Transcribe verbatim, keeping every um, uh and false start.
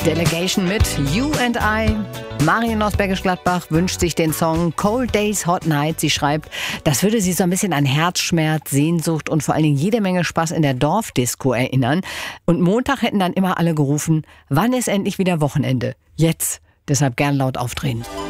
Delegation mit You and I. Marion aus Bergisch Gladbach wünscht sich den Song Cold Days, Hot Nights. Sie schreibt, das würde sie so ein bisschen an Herzschmerz, Sehnsucht und vor allen Dingen jede Menge Spaß in der Dorfdisco erinnern. Und Montag hätten dann immer alle gerufen, wann ist endlich wieder Wochenende? Jetzt. Deshalb gern laut aufdrehen.